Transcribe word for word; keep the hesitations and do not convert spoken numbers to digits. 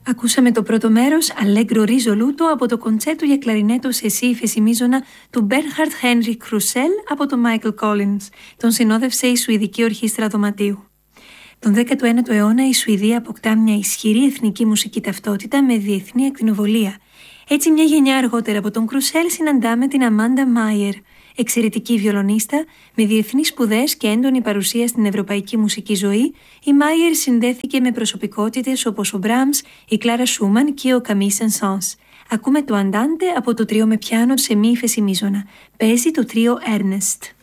Ακούσαμε το πρώτο μέρος Allegro risoluto από το κοντσέρτο για κλαρινέτο σε σι ύφεση μείζωνα του Bernhard Henrik Krusell από τον Michael Collins. Τον συνόδευσε η Σουηδική Ορχήστρα Δωματίου. Τον δέκατο ένατο αιώνα η Σουηδία αποκτά μια ισχυρή εθνική μουσική ταυτότητα με διεθνή ακτινοβολία. Έτσι μια γενιά αργότερα από τον Κρουσέλ συναντάμε την Αμάντα Μάιερ, εξαιρετική βιολονίστα με διεθνείς σπουδές και έντονη παρουσία στην ευρωπαϊκή μουσική ζωή. Η Μάιερ συνδέθηκε με προσωπικότητες όπως ο Μπράμς, η Κλάρα Σούμαν και ο Καμί Σεν-Σανς. Ακούμε το Αντάντε από το τρίο με πιάνο σε μη ύφεση μείζωνα. Παίζει το τρίο Ernest.